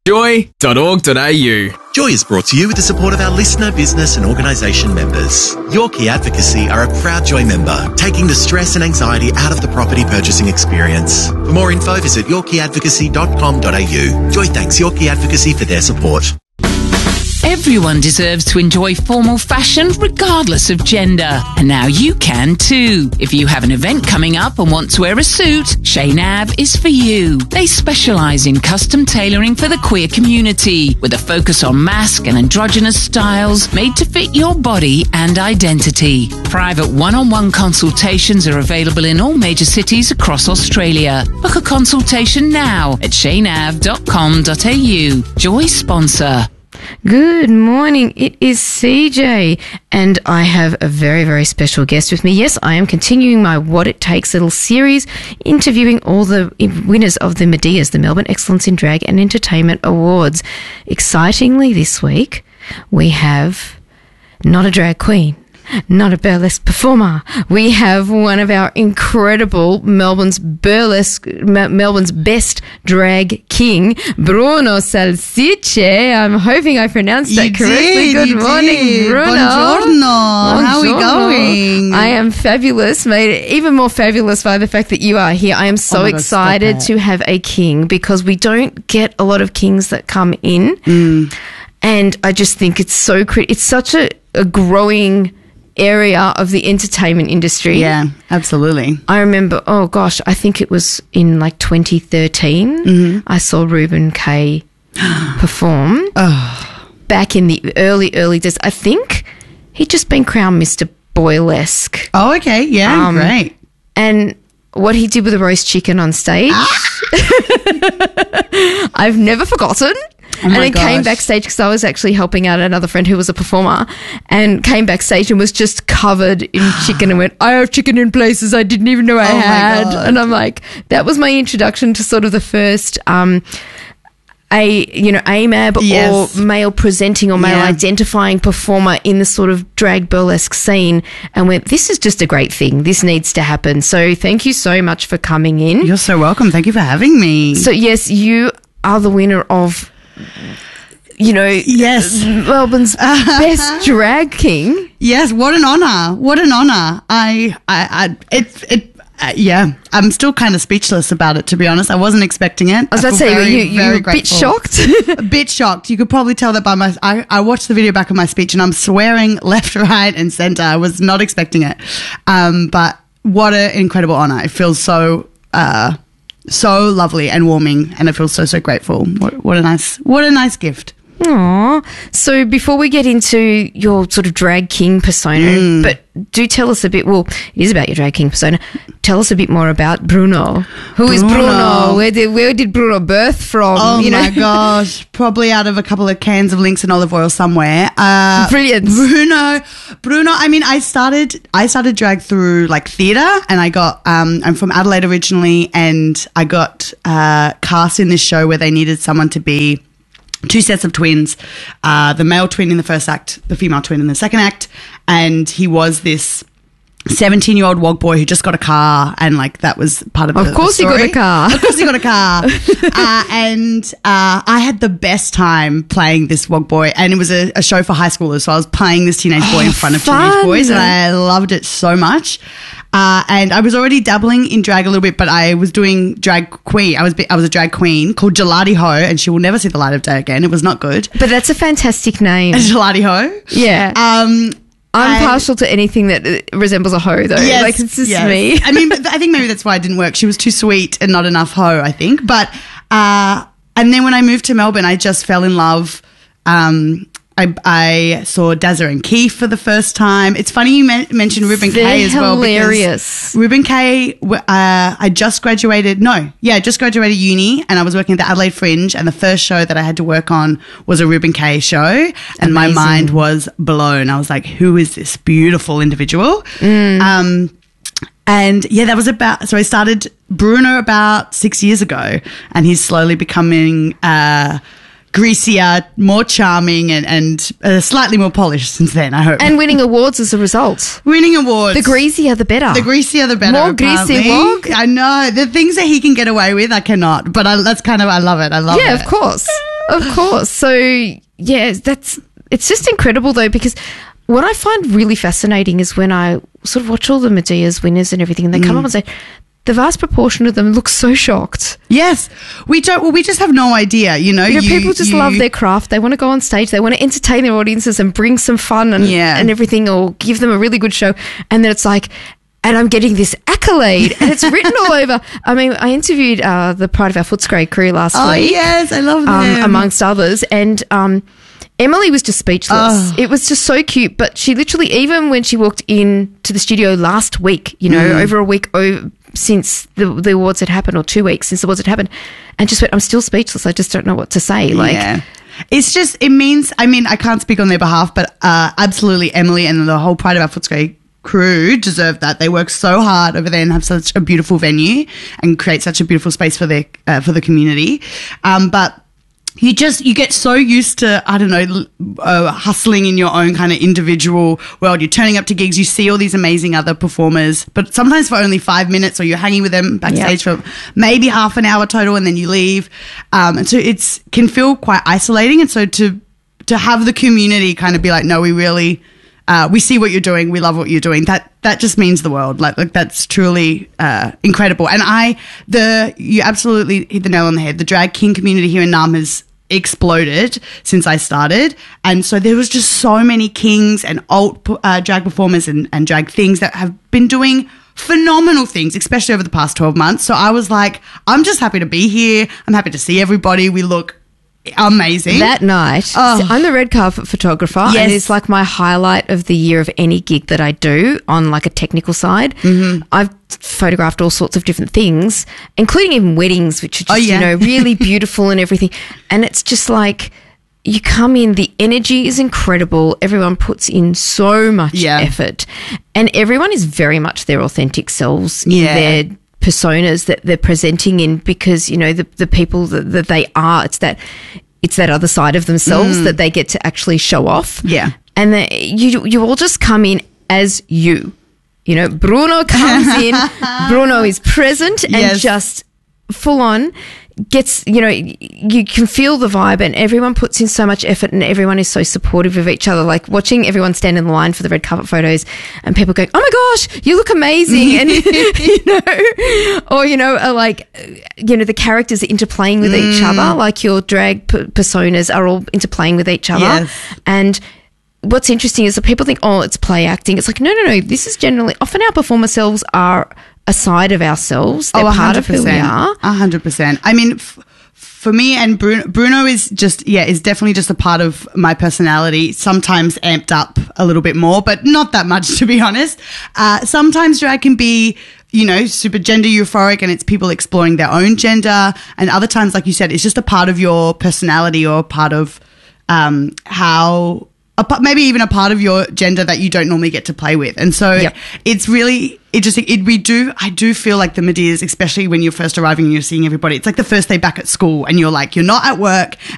Joy.org.au. Joy is brought to you with the support of our listener, business and organisation members. Yorkie Advocacy are a proud Joy member, taking the stress and anxiety out of the property purchasing experience. For more info, visit yorkieadvocacy.com.au. Joy thanks Yorkie Advocacy for their support. Everyone deserves to enjoy formal fashion regardless of gender. And now you can too. If you have an event coming up and want to wear a suit, Chez Nav is for you. They specialise in custom tailoring for the queer community with a focus on masc and androgynous styles made to fit your body and identity. Private one-on-one consultations are available in all major cities across Australia. Book a consultation now at cheynav.com.au. Joy sponsor. Good morning. It is CJ, and I have a very, very special guest with me. Yes, I am continuing my What It Takes little series, interviewing all the winners of the Medeas, the Melbourne Excellence in Drag and Entertainment Awards. Excitingly this week, we have not a drag queen, not a burlesque performer. We have one of our incredible Melbourne's best drag king, Bruno Salsicce. I'm hoping I pronounced that correctly. Good morning, Bruno. Buongiorno. How are we going? I am fabulous, made even more fabulous by the fact that you are here. I am so excited to have a king because we don't get a lot of kings that come in. And I just think it's so it's such a growing area of the entertainment industry. Yeah, absolutely. I remember, I think it was in like 2013, I saw Ruben K perform back in the early days. I think he'd just been crowned Mr. Boylesque. Oh, okay. Yeah, great. And what he did with the roast chicken on stage, I've never forgotten. And then came backstage because I was actually helping out another friend who was a performer, and came backstage and was just covered in chicken and went, I have chicken in places I didn't even know I had. And I'm like, that was my introduction to sort of the first AMAB or male presenting or male identifying performer in the sort of drag burlesque scene, and went, this is just a great thing. This needs to happen. So thank you so much for coming in. You're so welcome. Thank you for having me. So yes, you are the winner of Melbourne's best drag king. Yes, what an honor! What an honor! I'm still kind of speechless about it, to be honest. I wasn't expecting it. I was about to say, you're a bit shocked. A bit shocked. You could probably tell that by I watched the video back of my speech and I'm swearing left, right, and centre. I was not expecting it, but what an incredible honor! It feels so lovely and warming, and I feel so grateful. What a nice gift. Aww. So before we get into your sort of drag king persona, but do tell us a bit, well, it is about your drag king persona. Tell us a bit more about Bruno. Who is Bruno? Where did Bruno birth from? Oh my gosh. Probably out of a couple of cans of Lynx and olive oil somewhere. Brilliant. Bruno, I mean, I started drag through like theatre, and I got, I'm from Adelaide originally, and I got cast in this show where they needed someone to be two sets of twins, the male twin in the first act, the female twin in the second act, and he was this 17-year-old wog boy who just got a car, and like that was part of the story. Of course he got a car. Of course he got a car. And I had the best time playing this wog boy, and it was a show for high schoolers, so I was playing this teenage boy in front of teenage boys, and I loved it so much. And I was already dabbling in drag a little bit, but I was doing drag queen. I was a drag queen called Gelati Ho, and she will never see the light of day again. It was not good. But that's a fantastic name. Gelati Ho. Yeah. I'm partial to anything that resembles a hoe, though. Yes, like, it's just me. I mean, I think maybe that's why it didn't work. She was too sweet and not enough hoe, I think. But and then when I moved to Melbourne, I just fell in love. I saw Dazza and Keith for the first time. It's funny you mentioned Ruben K as well. Hilarious. Ruben K, I just graduated uni, and I was working at the Adelaide Fringe, and the first show that I had to work on was a Ruben K show, and my mind was blown. I was like, who is this beautiful individual? And yeah, that was so I started Bruno about 6 years ago, and he's slowly becoming greasier, more charming, and slightly more polished since then, I hope. And winning awards as a result. Winning awards. The greasier, the better. The greasier, the better. More greasy wog. I know. The things that he can get away with, I cannot. But I love it. I love it. Yeah, of course. Of course. So, yeah, it's just incredible, though, because what I find really fascinating is when I sort of watch all the Medea's winners and everything, and they come up and say, the vast proportion of them look so shocked. Yes. We don't. Well, we just have no idea, people just love their craft. They want to go on stage. They want to entertain their audiences and bring some fun and everything, or give them a really good show. And then it's like, and I'm getting this accolade, and it's written all over. I mean, I interviewed the Pride of Our Footscray crew last week. Oh, yes. I love them. Amongst others. And Emily was just speechless. Oh. It was just so cute. But she literally, even when she walked in to the studio last week, over a week since the awards had happened, or 2 weeks since the awards had happened, and just went, I'm still speechless. I just don't know what to say. It's just, it means, I mean, I can't speak on their behalf, but absolutely Emily and the whole Pride of Our Footscray crew deserve that. They work so hard over there and have such a beautiful venue and create such a beautiful space for for the community. But you get so used to, I don't know, hustling in your own kind of individual world. You're turning up to gigs, you see all these amazing other performers, but sometimes for only 5 minutes, or you're hanging with them backstage for maybe half an hour total, and then you leave. And so it can feel quite isolating. And so to have the community kind of be like, no, we really, we see what you're doing, we love what you're doing, that just means the world. Like that's truly incredible. And you absolutely hit the nail on the head. The drag king community here in Naarm has exploded since I started, and so there was just so many kings and alt drag performers and drag things that have been doing phenomenal things, especially over the past 12 months. So I was like, I'm just happy to be here. I'm happy to see everybody. We look amazing. That night, I'm the red carpet photographer, and it's like my highlight of the year of any gig that I do on like a technical side. Mm-hmm. I've photographed all sorts of different things, including even weddings, which are just, really beautiful and everything. And it's just like, you come in, the energy is incredible. Everyone puts in so much effort, and everyone is very much their authentic selves in their personas that they're presenting in, because the people that they are, it's that other side of themselves that they get to actually show off. And you all just come in as you. Bruno comes in, Bruno is present and just full on gets, you can feel the vibe, and everyone puts in so much effort, and everyone is so supportive of each other. Like watching everyone stand in the line for the red carpet photos, and people going, oh my gosh, you look amazing. And, the characters are interplaying with each other, like your drag personas are all interplaying with each other. Yes. And what's interesting is that people think, oh, it's play acting. It's like, no. This is generally, often our performer selves are a side of ourselves. They're part of who we are. 100%. I mean, for me, and Bruno is definitely just a part of my personality, sometimes amped up a little bit more, but not that much, to be honest. Sometimes drag can be, super gender euphoric, and it's people exploring their own gender. And other times, like you said, it's just a part of your personality, or a part of maybe even a part of your gender that you don't normally get to play with. And so it's really interesting. I do feel like the Medeas, especially when you're first arriving and you're seeing everybody, it's like the first day back at school, and you're like, you're not at work